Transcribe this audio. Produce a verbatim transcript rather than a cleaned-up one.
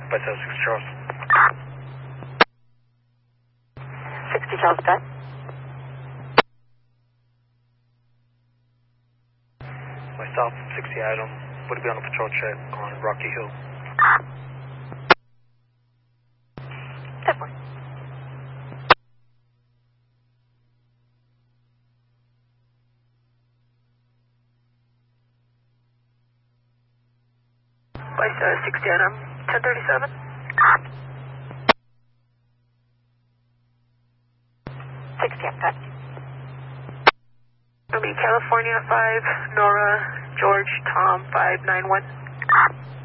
by seven six Charles. sixty Charles Pet. Myself, sixty Adam, would be on a patrol check on Rocky Hill. Definitely. By uh, sixty Adam, ten thirty-seven. sixty Adam Pet. It'll be California five, Nora, George, Tom, five nine one.